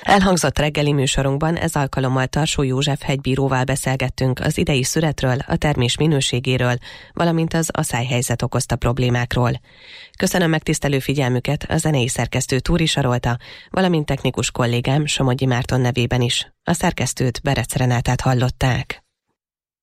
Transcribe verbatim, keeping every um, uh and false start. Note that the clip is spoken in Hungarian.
Elhangzott reggeli műsorunkban ez alkalommal Tarsó József hegybíróval beszélgettünk az idei szüretről, a termés minőségéről, valamint az aszályhelyzet okozta problémákról. Köszönöm megtisztelő figyelmüket a zenei szerkesztő Túri Sarolta, valamint technikus kollégám Somogyi Márton nevében is. A szerkesztőt, Berec Renátát hallották.